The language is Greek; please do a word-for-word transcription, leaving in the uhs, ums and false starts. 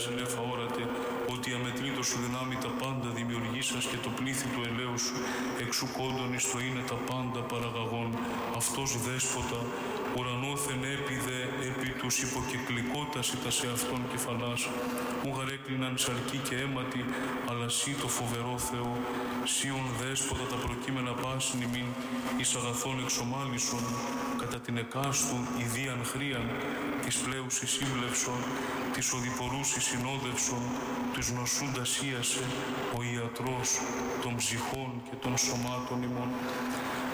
νέφα όρατε, ότι αμετρήτω σου δυνάμει τα πάντα δημιουργήσας και το πλήθη του ελαίου σου, εξου κόντων εις το είναι τα πάντα παραγαγών, αυτός δέσποτα, ουρανόθεν έπιδε επί τους υποκεκλικότας ητα σε αυτόν κεφαλάς, ου γαρέκλειναν σαρκή και αίματι, αλλά σύ το φοβερό Θεό, σίον δέσποτα τα προκείμενα πάσιν ημίν, εις αγαθών εξομάλισον, κατά την εκάστου ιδίαν χρίαν, της πλέουσης σύμπλευσον, της οδηπορούσης συνόδευσον, τους νοσούντας ίασε, ο ιατρός των ψυχών και των σωμάτων ημών.